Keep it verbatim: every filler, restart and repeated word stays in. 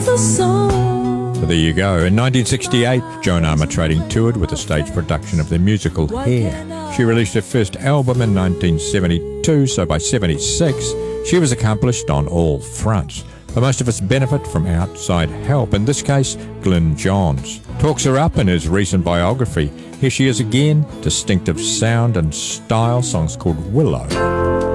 the song. So there you go. In nineteen sixty-eight, Joan Armatrading toured with a stage production of their musical Hair. She released her first album in nineteen seventy-two, so by seventy-six, she was accomplished on all fronts. But most of us benefit from outside help, in this case, Glyn Johns. Talks her up in his recent biography. Here she is again, distinctive sound and style, songs called Willow.